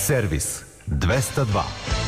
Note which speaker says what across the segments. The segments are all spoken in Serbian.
Speaker 1: Servis 202.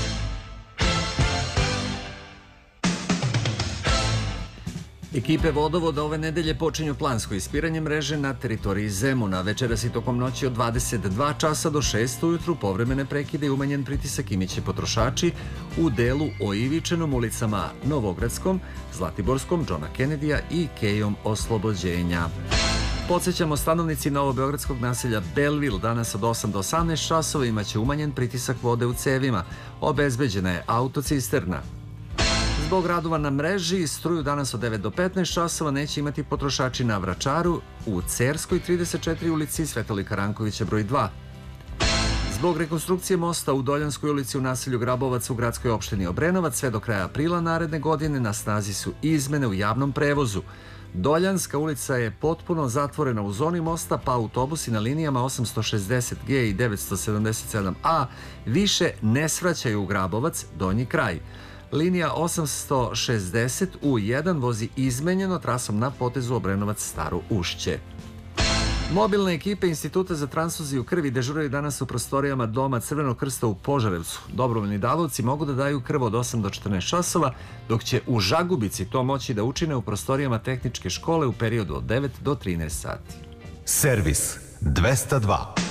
Speaker 2: Ekipe vodovoda ove nedelje počinju plansko ispiranje mreže na teritoriji Zemuna. Večeras i tokom noći od 22 časa do 6 ujutru povremene prekide i umanjen pritisak imaće potrošači u delu o Ivičenom, ulicama Novogradskom, Zlatiborskom, Johna Kennedya i Kejom Oslobođenja. Podsjećamo, stanovnici novobeogradskog naselja Belleville danas od 8 do 18 časova imaće umanjen pritisak vode u cevima. Obezbeđena je autocisterna. Zbog radova na mreži, struju danas od 9 do 15 časova neće imati potrošači na Vračaru, u Cerskoj 34 ulici, Svetolika Rankovića broj 2. Zbog rekonstrukcije mosta u Doljanskoj ulici u naselju Grabovac u gradskoj opštini Obrenovac, sve do kraja aprila naredne godine na snazi su izmene u javnom prevozu. Doljanska ulica je potpuno zatvorena u zoni mosta, pa autobusi na linijama 860G i 977A više ne svraćaju u Grabovac, Donji kraj. Linija 860 U1 vozi izmenjeno trasom na potezu Obrenovac-Staro Ušće. Mobilne ekipe Instituta za transfuziju krvi dežuraju danas u prostorijama Doma Crvenog krsta u Požarevcu. Dobrovoljni davovci mogu da daju krv od 8 do 14 časova, dok će u Žagubici to moći da učine u prostorijama tehničke škole u periodu od 9 do 13 sati.
Speaker 1: Servis 202.